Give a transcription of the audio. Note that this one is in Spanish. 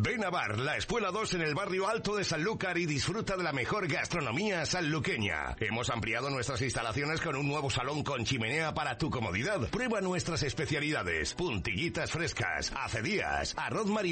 Ven a Bar, la Espuela 2 en el barrio Alto de Sanlúcar y disfruta de la mejor gastronomía sanluqueña. Hemos ampliado nuestras instalaciones con un nuevo salón con chimenea para tu comodidad. Prueba nuestras especialidades, puntillitas frescas, acedías, arroz marinado